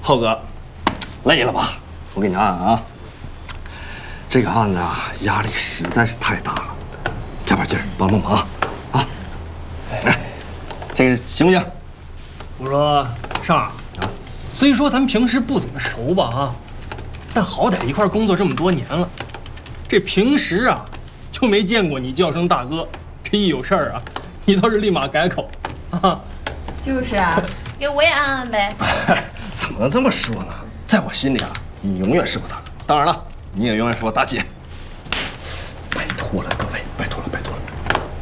浩哥，累了吧？我给你按啊。这个案子啊，压力实在是太大了，加把劲儿，帮帮忙啊！来，这个行不行？ 我说尚儿啊，虽说咱平时不怎么熟吧啊，但好歹一块工作这么多年了，这平时啊就没见过你叫声大哥，这一有事儿啊，你倒是立马改口啊。 就是啊，给我也按按呗。 怎么能这么说呢？在我心里啊，你永远是我大哥，当然了，你也永远是我大姐。